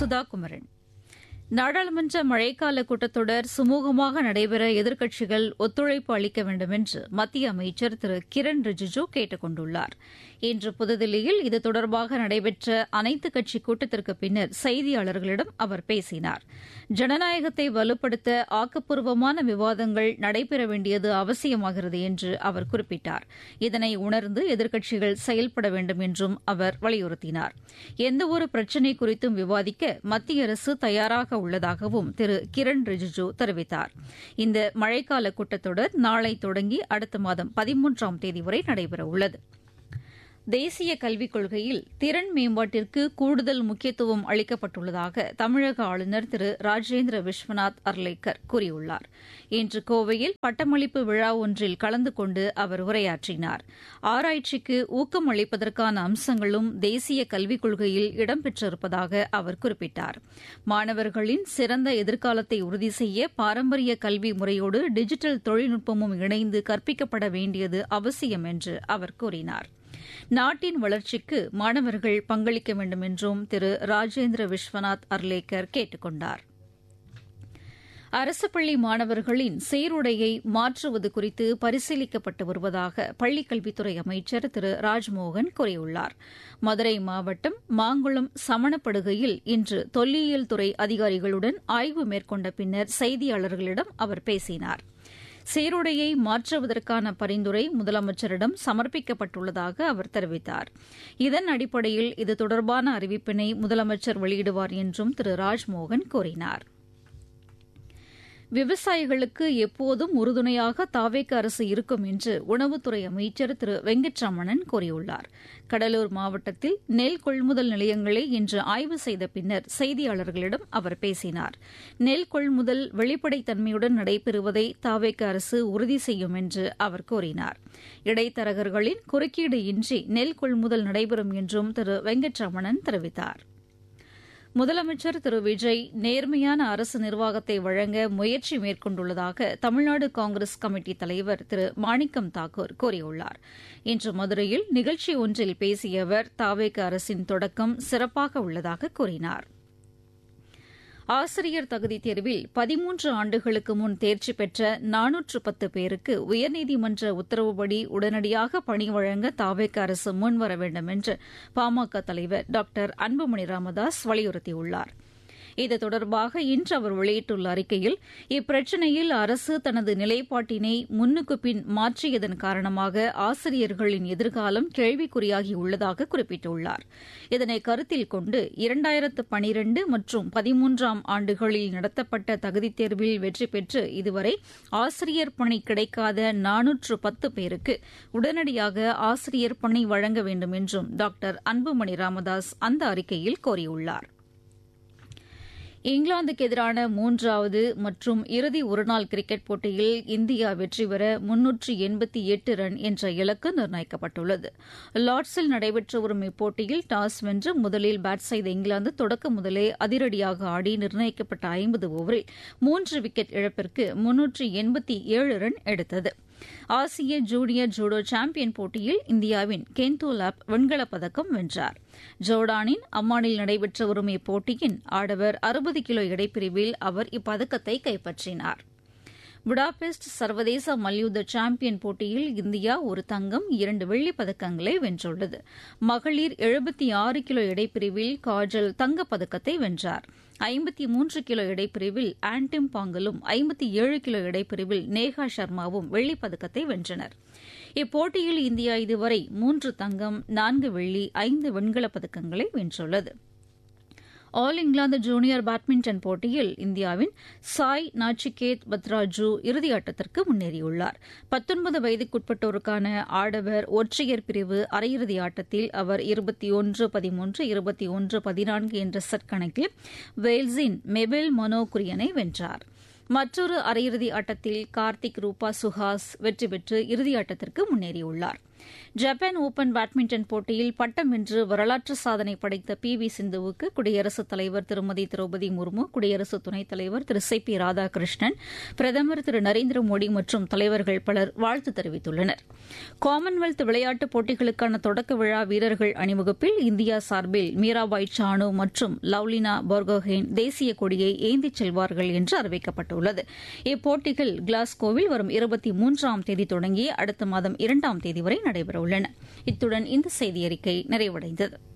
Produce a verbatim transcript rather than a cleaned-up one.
சுதா குமரன். நாடாளுமன்ற மழைக்கால கூட்டத்தொடர் சுமூகமாக நடைபெற எதிர்க்கட்சிகள் ஒத்துழைப்பு அளிக்க வேண்டும் என்று மத்திய அமைச்சர் திரு கிரண் ரிஜிஜூ கேட்டுக் கொண்டுள்ளார். இன்று புதுதில்லியில் இது தொடர்பாக நடைபெற்ற அனைத்துக் கட்சி கூட்டத்திற்கு பின்னர் செய்தியாளர்களிடம் அவர் பேசினார். ஜனநாயகத்தை வலுப்படுத்த ஆக்கப்பூர்வமான விவாதங்கள் நடைபெற வேண்டியது அவசியமாகிறது என்று அவர் குறிப்பிட்டார். இதனை உணர்ந்து எதிர்க்கட்சிகள் செயல்பட வேண்டும் என்றும் அவர் வலியுறுத்தினார். எந்தவொரு பிரச்சினை குறித்தும் விவாதிக்க மத்திய அரசு தயாராக உள்ளதாகவும் திரு கிரண் ரிஜிஜூ தெரிவித்தார். இந்த மழைக்கால கூட்டத்தொடர் நாளை தொடங்கி அடுத்த மாதம் பதிமூன்றாம் தேதி வரை நடைபெறவுள்ளது. தேசிய கல்விக் கொள்கையில் திறன் மேம்பாட்டிற்கு கூடுதல் முக்கியத்துவம் அளிக்கப்பட்டுள்ளதாக தமிழக ஆளுநர் திரு ராஜேந்திர விஸ்வநாத் அர்லேக்கர் கூறியுள்ளார். இன்று கோவையில் பட்டமளிப்பு விழா ஒன்றில் கலந்து கொண்டு அவர் உரையாற்றினார். ஆராய்ச்சிக்கு ஊக்கம் அளிப்பதற்கான அம்சங்களும் தேசிய கல்விக் கொள்கையில் இடம்பெற்றிருப்பதாக அவர் குறிப்பிட்டார். மாணவர்களின் சிறந்த எதிர்காலத்தை உறுதி செய்ய பாரம்பரிய கல்வி முறையோடு டிஜிட்டல் தொழில்நுட்பமும் இணைந்து கற்பிக்கப்பட வேண்டியது அவசியம் என்று அவர் கூறினார். நாட்டின் வளர்ச்சிக்கு மாணவர்கள் பங்களிக்க வேண்டும் என்றும் திரு ராஜேந்திர விஸ்வநாத் அர்லேக்கர் கேட்டுக் கொண்டார். அரசு பள்ளி மாணவர்களின் சீருடையை மாற்றுவது குறித்து பரிசீலிக்கப்பட்டு வருவதாக பள்ளிக்கல்வித்துறை அமைச்சர் திரு ராஜ்மோகன் கூறியுள்ளார். மதுரை மாவட்டம் மாங்குளம் சமணப்படுகையில் இன்று தொல்லியல் துறை அதிகாரிகளுடன் ஆய்வு மேற்கொண்ட பின்னர் செய்தியாளர்களிடம் அவர் பேசினார். சீருடையை மாற்றுவதற்கான பரிந்துரை முதலமைச்சரிடம் சமர்ப்பிக்கப்பட்டுள்ளதாக அவர் தெரிவித்தார். இதன் அடிப்படையில் இது தொடர்பான அறிவிப்பினை முதலமைச்சர் வெளியிடுவார் என்றும் திரு ராஜ்மோகன் கூறினார். விவசாயிகளுக்கு எப்போதும் உறுதுணையாக தாவேக அரசு இருக்கும் என்று உணவுத்துறை அமைச்சர் திரு வெங்கட்ரமணன் கூறியுள்ளார். கடலூர் மாவட்டத்தில் நெல் கொள்முதல் நிலையங்களை இன்று ஆய்வு செய்த பின்னர் செய்தியாளர்களிடம் அவர் பேசினார். நெல் கொள்முதல் வெளிப்படைத்தன்மையுடன் நடைபெறுவதை தாவேக அரசு உறுதி செய்யும் என்று அவர் கூறினார். இடைத்தரகர்களின் குறுக்கீடு இன்றி நெல் கொள்முதல் நடைபெறும் என்றும் திரு வெங்கட்ரமணன் தெரிவித்தார். முதலமைச்சர் திரு விஜய் நேர்மையான அரசு நிர்வாகத்தை வழங்க முயற்சி மேற்கொண்டுள்ளதாக தமிழ்நாடு காங்கிரஸ் கமிட்டி தலைவர் திரு மாணிக்கம் தாக்கூர் கூறியுள்ளார். இன்று மதுரையில் நிகழ்ச்சி ஒன்றில் பேசிய அவர் தாவேக அரசின் தொடக்கம் சிறப்பாக உள்ளதாக கூறினார். ஆசிரியர் தகுதித் தேர்வில் பதிமூன்று ஆண்டுகளுக்கு முன் தேர்ச்சி பெற்ற நானூற்று பத்து பேருக்கு உயர்நீதிமன்ற உத்தரவுப்படி உடனடியாக பணி வழங்க தாவேக அரசு முன்வர வேண்டும் என்று பாமக தலைவர் டாக்டர் அன்புமணி ராமதாஸ் வலியுறுத்தியுள்ளார். இது தொடர்பாக இன்று அவர் வெளியிட்டுள்ள அறிக்கையில் இப்பிரச்சினையில் அரசு தனது நிலைப்பாட்டினை முன்னுக்கு பின் மாற்றியதன் காரணமாக ஆசிரியர்களின் எதிர்காலம் கேள்விக்குறியாகியுள்ளதாக குறிப்பிட்டுள்ளார். இதனை கருத்தில் கொண்டு இரண்டாயிரத்து பனிரண்டு மற்றும் பதிமூன்றாம் ஆண்டுகளில் நடத்தப்பட்ட தகுதித் தேர்வில் வெற்றி பெற்று இதுவரை ஆசிரியர் பணி கிடைக்காத நானூற்று பத்து பேருக்கு உடனடியாக ஆசிரியர் பணி வழங்க வேண்டும் என்றும் டாக்டர் அன்புமணி ராமதாஸ் அந்த அறிக்கையில் கோரியுள்ளார். இங்கிலாந்துக்கு எதிரான மூன்றாவது மற்றும் இறுதி ஒருநாள் கிரிக்கெட் போட்டியில் இந்தியா வெற்றி பெற முன்னூற்று எண்பத்தி எட்டு ரன் என்ற இலக்கு நிர்ணயிக்கப்பட்டுள்ளது. லார்ட்ஸில் நடைபெற்று வரும் இப்போட்டியில் டாஸ் வென்று முதலில் பேட் செய்த இங்கிலாந்து தொடக்க முதலே அதிரடியாக ஆடி நிர்ணயிக்கப்பட்ட ஐம்பது ஓவரில் மூன்று விக்கெட் இழப்பிற்கு முன்னூற்று எண்பத்தி ஏழு ரன் எடுத்தது. ஆசிய ஜூனியர் ஜூடோ சாம்பியன் போட்டியில் இந்தியாவின் கென்டோ லாப் வெண்கலப் பதக்கம் வென்றார். ஜோர்டானின் அம்மானில் நடைபெற்று வரும் இப்போட்டியின் ஆடவர் அறுபது கிலோ எடைப்பிரிவில் அவர் இப்பதக்கத்தை கைப்பற்றினார். புடாபெஸ்ட் சர்வதேச மல்யுத்த சாம்பியன் போட்டியில் இந்தியா ஒரு தங்கம் இரண்டு வெள்ளிப் பதக்கங்களை வென்றுள்ளது. மகளிர் எழுபத்தி ஆறு கிலோ எடைப்பிரிவில் காஜல் தங்கப்பதக்கத்தை வென்றார். ஐம்பத்தி மூன்று கிலோ எடைப்பிரிவில் ஆன்டிம் பாங்கலும் ஐம்பத்தி ஏழு கிலோ எடைப்பிரிவில் நேஹா சர்மாவும் வெள்ளிப் பதக்கத்தை வென்றனர். இப்போட்டியில் இந்தியா இதுவரை மூன்று தங்கம் நான்கு வெள்ளி ஐந்து வெண்கலப் பதக்கங்களை வென்றுள்ளது. ஆல் இங்கிலாந்து ஜூனியர் பேட்மிண்டன் போட்டியில் இந்தியாவின் சாய் நாச்சிகேத் பத்ராஜு இறுதியாட்டத்திற்கு முன்னேறியுள்ளார். பத்தொன்பது வயதுக்குட்பட்டோருக்கான ஆடவர் ஒற்றையர் பிரிவு அரையிறுதி ஆட்டத்தில் அவர் இருபத்தி ஒன்று பதிமூன்று இருபத்தி ஒன்று பதினான்கு என்ற செட் கணக்கில் வேல்ஸின் மெபெல் மனோகுரியனை வென்றார். மற்றொரு அரையிறுதி ஆட்டத்தில் கார்த்திக் ரூபா சுஹாஸ் வெற்றி பெற்று இறுதியாட்டத்திற்கு முன்னேறியுள்ளார். ஜப்பான் ஓபன் பேட்மிண்டன் போட்டியில் பட்டம் வென்று வரலாற்று சாதனை படைத்த பி வி சிந்துவுக்கு குடியரசுத் தலைவர் திருமதி திரௌபதி முர்மு, குடியரசு துணைத் தலைவர் திரு சி பி ராதாகிருஷ்ணன், பிரதமர் திரு நரேந்திர மோடி மற்றும் தலைவர்கள் பலர் வாழ்த்து தெரிவித்துள்ளனர். காமன்வெல்த் விளையாட்டுப் போட்டிகளுக்கான தொடக்க விழா வீரர்கள் அணிவகுப்பில் இந்தியா சார்பில் மீராபாய் சானு மற்றும் லவ்லினா போர்கோஹென் தேசிய கொடியை ஏந்திச் செல்வார்கள் என்று அறிவிக்கப்பட்டுள்ளது. இப்போட்டிகள் கிளாஸ்கோவில் வரும் இருபத்தி மூன்றாம் தேதி தொடங்கி அடுத்த மாதம் இரண்டாம் தேதி வரை நடைபெறவுள்ளன. இத்துடன் இந்த செய்தியறிக்கை நிறைவடைந்தது.